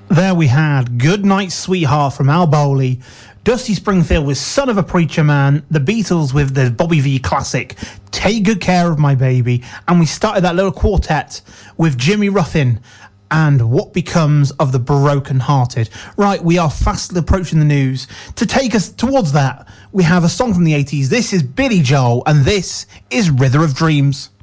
There we had Good Night Sweetheart from Al Bowley, Dusty Springfield with Son of a Preacher Man, the Beatles with the Bobby V classic Take Good Care of My Baby, and we started that little quartet with Jimmy Ruffin and What Becomes of the Broken Hearted. Right, we are fast approaching the news. To take us towards that, we have a song from the 80s. This is Billy Joel, and this is River of Dreams.